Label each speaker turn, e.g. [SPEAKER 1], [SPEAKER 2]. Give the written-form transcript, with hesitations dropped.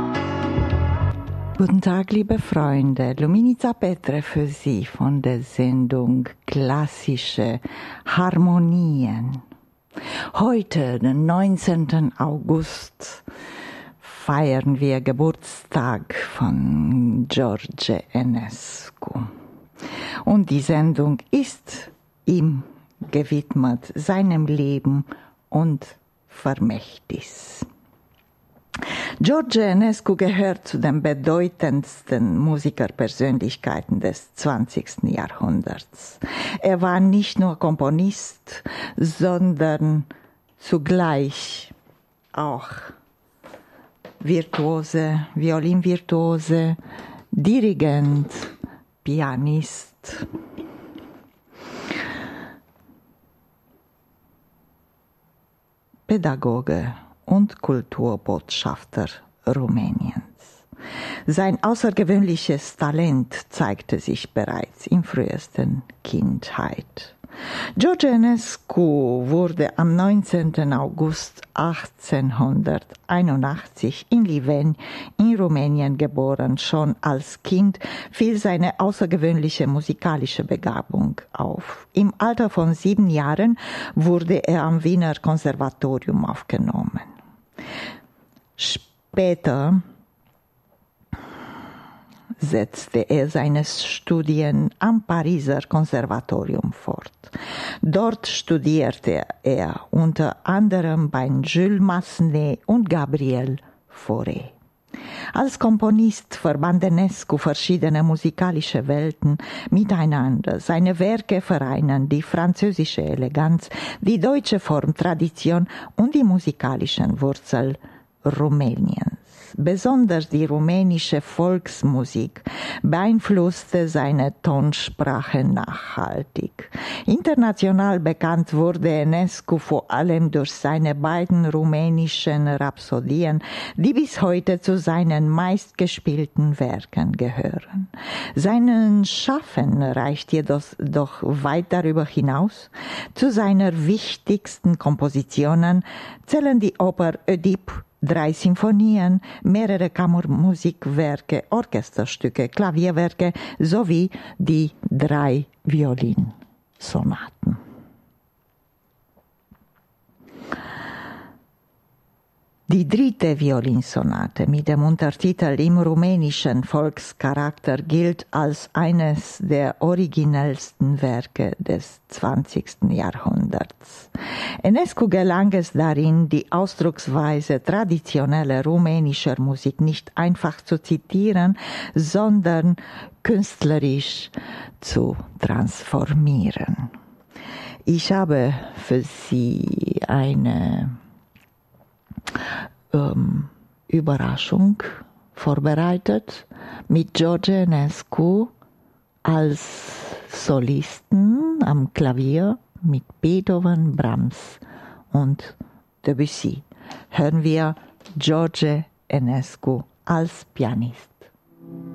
[SPEAKER 1] Guten Tag, liebe Freunde. Luminica Petre für Sie von der Sendung Klassische Harmonien. Heute, den 19. August, feiern wir Geburtstag von George Enescu. Und die Sendung ist ihm gewidmet, seinem Leben und Vermächtnis. George Enescu gehört zu den bedeutendsten Musikerpersönlichkeiten des 20. Jahrhunderts. Er war nicht nur Komponist, sondern zugleich auch Violinvirtuose, Dirigent, Pianist. Pädagoge und Kulturbotschafter Rumäniens. Sein außergewöhnliches Talent zeigte sich bereits in frühesten Kindheit. George Enescu wurde am 19. August 1881 in Liveni in Rumänien geboren. Schon als Kind fiel seine außergewöhnliche musikalische Begabung auf. Im Alter von 7 Jahren wurde er am Wiener Konservatorium aufgenommen. Später setzte er seine Studien am Pariser Konservatorium fort. Dort studierte er unter anderem bei Jules Massenet und Gabriel Fauré. Als Komponist verband Enescu verschiedene musikalische Welten miteinander. Seine Werke vereinen die französische Eleganz, die deutsche Formtradition und die musikalischen Wurzeln Rumäniens. Besonders die rumänische Volksmusik beeinflusste seine Tonsprache nachhaltig. International bekannt wurde Enescu vor allem durch seine beiden rumänischen Rhapsodien, die bis heute zu seinen meistgespielten Werken gehören. Sein Schaffen reicht jedoch weit darüber hinaus. Zu seinen wichtigsten Kompositionen zählen die Oper Ödip, 3 Sinfonien, mehrere Kammermusikwerke, Orchesterstücke, Klavierwerke sowie die 3 Violinsonaten. Die 3. Violinsonate mit dem Untertitel Im rumänischen Volkscharakter gilt als eines der originellsten Werke des 20. Jahrhunderts. Enescu gelang es darin, die Ausdrucksweise traditioneller rumänischer Musik nicht einfach zu zitieren, sondern künstlerisch zu transformieren. Ich habe für Sie eine Überraschung vorbereitet mit George Enescu als Solisten am Klavier mit Beethoven, Brahms und Debussy. Hören wir George Enescu als Pianist.